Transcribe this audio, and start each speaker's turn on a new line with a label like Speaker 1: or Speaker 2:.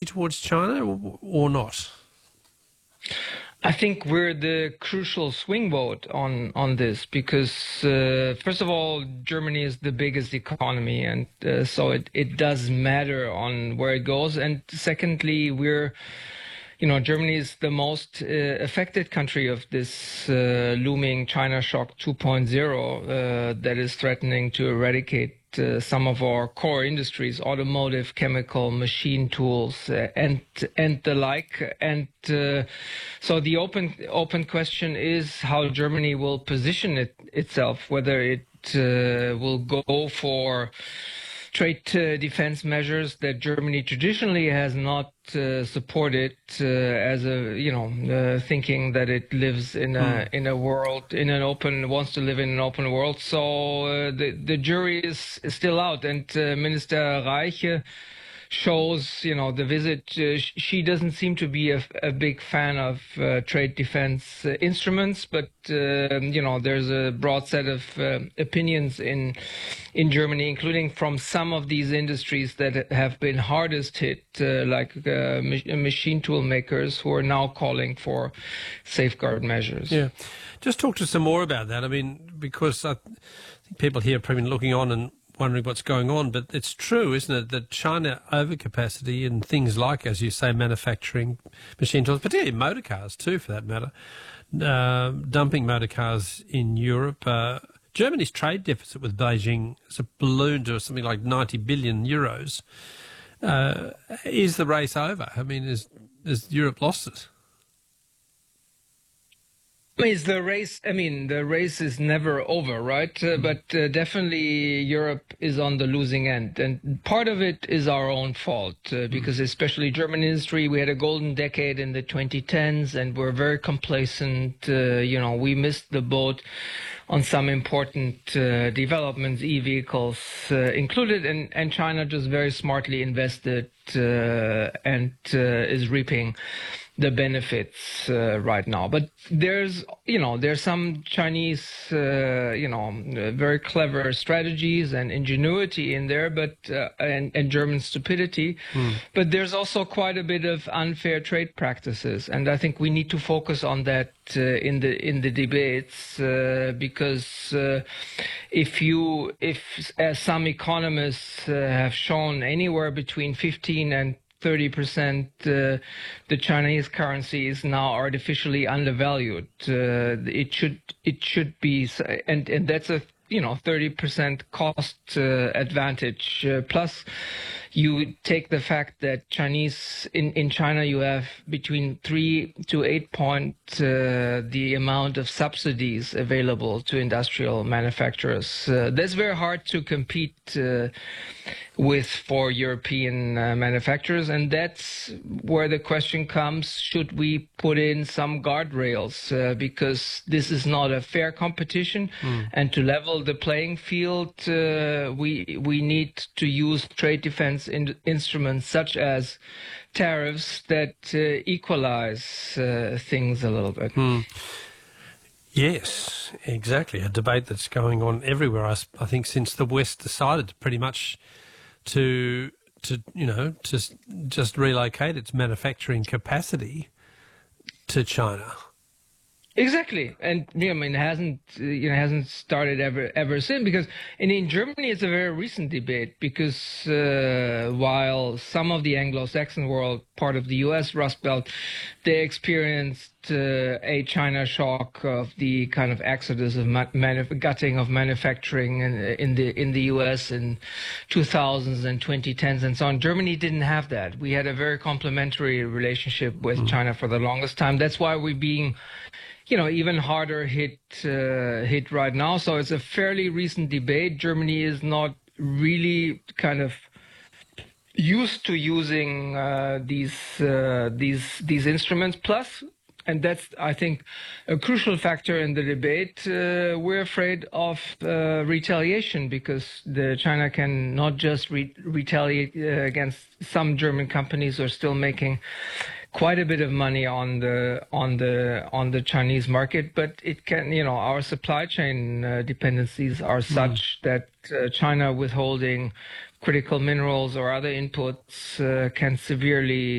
Speaker 1: towards China or not?
Speaker 2: I think we're the crucial swing vote on this because, first of all, Germany is the biggest economy, and so it does matter on where it goes. And secondly, Germany is the most affected country of this looming China shock 2.0 that is threatening to eradicate some of our core industries, automotive, chemical, machine tools, and the like. And so the open question is how Germany will position itself, whether it will go for trade defense measures that Germany traditionally has not supported, as thinking that it lives in a world wants to live in an open world. So the jury is still out, and Minister Reiche shows, the visit, she doesn't seem to be a big fan of trade defense instruments, but there's a broad set of opinions in Germany, including from some of these industries that have been hardest hit, like machine tool makers, who are now calling for safeguard measures.
Speaker 1: Yeah, just talk to us some more about that. I mean, because I think people here are probably looking on and wondering what's going on, but it's true, isn't it, that China overcapacity in things like, as you say, manufacturing, machine tools, particularly motor cars too, for that matter, dumping motor cars in Europe. Germany's trade deficit with Beijing has ballooned to something like 90 billion euros. Is the race over? I mean, has Europe lost it?
Speaker 2: The race is never over, right? But definitely Europe is on the losing end. And part of it is our own fault, because especially German industry, we had a golden decade in the 2010s and we're very complacent. We missed the boat on some important developments, e-vehicles included, and China just very smartly invested and is reaping the benefits right now. But there's some Chinese, very clever strategies and ingenuity in there, but and German stupidity. But there's also quite a bit of unfair trade practices, and I think we need to focus on that in the debates, because if as some economists have shown, anywhere between 15 and 30%, the Chinese currency is now artificially undervalued. It should be, and that's a 30% cost advantage. Plus, you take the fact that in China you have between 3 to 8 points the amount of subsidies available to industrial manufacturers. That's very hard to compete with for European manufacturers, and that's where the question comes: should we put in some guardrails, because this is not a fair competition, and to level the playing field, we need to use trade defense instruments such as tariffs that equalize things a little bit.
Speaker 1: Yes, exactly. A debate that's going on everywhere, I think, since the West decided pretty much to just relocate its manufacturing capacity to China.
Speaker 2: Exactly, and it hasn't started ever since, because in Germany it's a very recent debate, because while some of the Anglo-Saxon world, part of the U.S. Rust Belt, they experienced a China shock of the kind of exodus of gutting of manufacturing in the U.S. in 2000s and 2010s and so on. Germany didn't have that. We had a very complementary relationship with China for the longest time. That's why we're being even harder hit right now. So it's a fairly recent debate. Germany is not really kind of used to using these instruments. Plus, and that's, I think, a crucial factor in the debate, we're afraid of retaliation, because China can not just retaliate against some German companies who are still making quite a bit of money on the Chinese market, but it can, our supply chain dependencies are such that China withholding critical minerals or other inputs can severely